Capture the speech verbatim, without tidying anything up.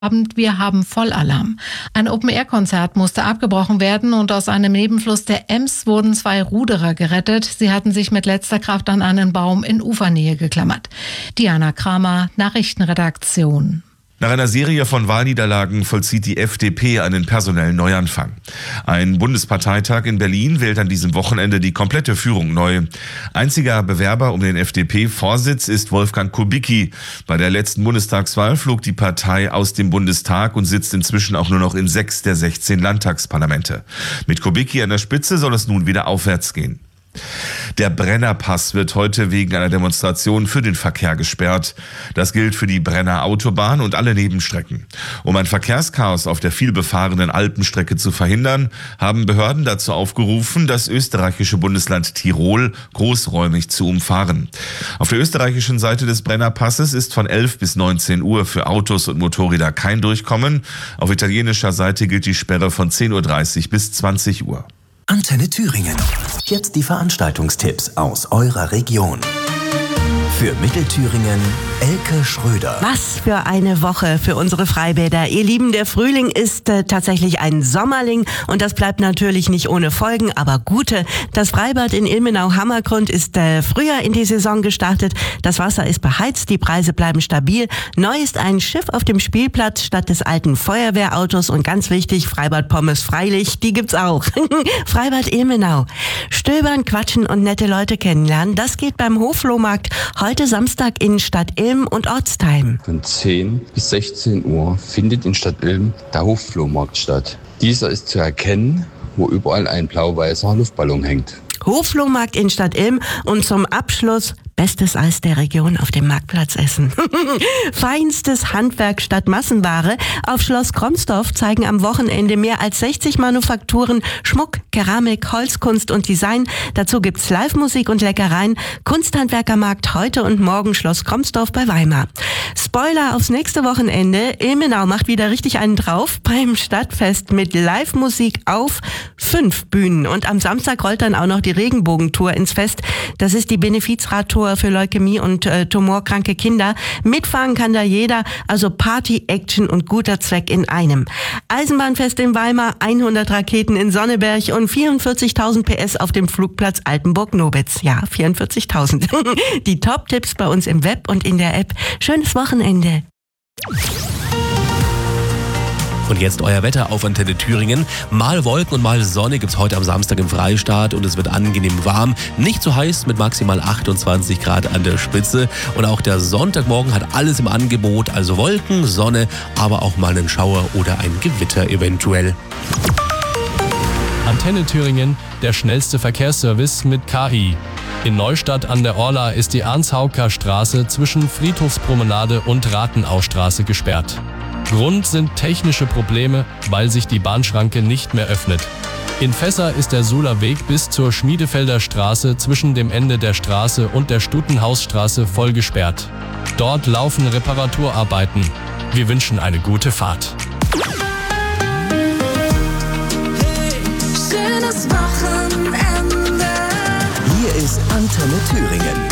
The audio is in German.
Abend, wir haben Vollalarm. Ein Open-Air-Konzert musste abgebrochen werden und aus einem Nebenfluss der Ems wurden zwei Ruderer gerettet. Sie hatten sich mit letzter Kraft an einen Baum in Ufernähe geklammert. Diana Kramer, Nachrichtenredaktion. Nach einer Serie von Wahlniederlagen vollzieht die F D P einen personellen Neuanfang. Ein Bundesparteitag in Berlin wählt an diesem Wochenende die komplette Führung neu. Einziger Bewerber um den F D P-Vorsitz ist Wolfgang Kubicki. Bei der letzten Bundestagswahl flog die Partei aus dem Bundestag und sitzt inzwischen auch nur noch in sechs der sechzehn Landtagsparlamente. Mit Kubicki an der Spitze soll es nun wieder aufwärts gehen. Der Brennerpass wird heute wegen einer Demonstration für den Verkehr gesperrt. Das gilt für die Brenner Autobahn und alle Nebenstrecken. Um ein Verkehrschaos auf der vielbefahrenen Alpenstrecke zu verhindern, haben Behörden dazu aufgerufen, das österreichische Bundesland Tirol großräumig zu umfahren. Auf der österreichischen Seite des Brennerpasses ist von elf bis neunzehn Uhr für Autos und Motorräder kein Durchkommen. Auf italienischer Seite gilt die Sperre von zehn Uhr dreißig bis zwanzig Uhr. Antenne Thüringen. Jetzt die Veranstaltungstipps aus eurer Region. Für Mittelthüringen Elke Schröder. Was für eine Woche für unsere Freibäder. Ihr Lieben, der Frühling ist äh, tatsächlich ein Sommerling und das bleibt natürlich nicht ohne Folgen, aber gute. Das Freibad in Ilmenau-Hammergrund ist äh, früher in die Saison gestartet. Das Wasser ist beheizt, die Preise bleiben stabil. Neu ist ein Schiff auf dem Spielplatz statt des alten Feuerwehrautos und ganz wichtig, Freibad-Pommes freilich, die gibt's auch. Freibad Ilmenau. Stöbern, quatschen und nette Leute kennenlernen, das geht beim Hoflohmarkt heute Samstag in Stadt Ilm und Ortsteil. Von zehn bis sechzehn Uhr findet in Stadt Ilm der Hofflohmarkt statt. Dieser ist zu erkennen, wo überall ein blau-weißer Luftballon hängt. Hoflohmarkt in Stadt Ilm und zum Abschluss bestes Eis der Region auf dem Marktplatz essen. Feinstes Handwerk statt Massenware. Auf Schloss Kromsdorf zeigen am Wochenende mehr als sechzig Manufakturen Schmuck, Keramik, Holzkunst und Design. Dazu gibt's Live-Musik und Leckereien. Kunsthandwerkermarkt heute und morgen Schloss Kromsdorf bei Weimar. Spoiler aufs nächste Wochenende. Ilmenau macht wieder richtig einen drauf beim Stadtfest mit Live-Musik auf fünf Bühnen. Und am Samstag rollt dann auch noch die Regenbogentour ins Fest. Das ist die Benefizradtour für Leukämie und äh, tumorkranke Kinder. Mitfahren kann da jeder, also Party, Action und guter Zweck in einem. Eisenbahnfest in Weimar, hundert Raketen in Sonneberg und vierundvierzigtausend P S auf dem Flugplatz Altenburg-Nobitz. Ja, vierundvierzigtausend. Die Top-Tipps bei uns im Web und in der App. Schönes Wochenende. Und jetzt euer Wetter auf Antenne Thüringen. Mal Wolken und mal Sonne gibt's heute am Samstag im Freistaat und es wird angenehm warm. Nicht so heiß mit maximal achtundzwanzig Grad an der Spitze. Und auch der Sonntagmorgen hat alles im Angebot, also Wolken, Sonne, aber auch mal einen Schauer oder ein Gewitter eventuell. Antenne Thüringen, der schnellste Verkehrsservice mit K I. In Neustadt an der Orla ist die Ernst-Haucker-Straße zwischen Friedhofspromenade und Rathenaustraße gesperrt. Grund sind technische Probleme, weil sich die Bahnschranke nicht mehr öffnet. In Fässer ist der Suhler Weg bis zur Schmiedefelder Straße zwischen dem Ende der Straße und der Stutenhausstraße voll gesperrt. Dort laufen Reparaturarbeiten. Wir wünschen eine gute Fahrt. Hey, schönes Wochenende. Hier ist Antenne Thüringen.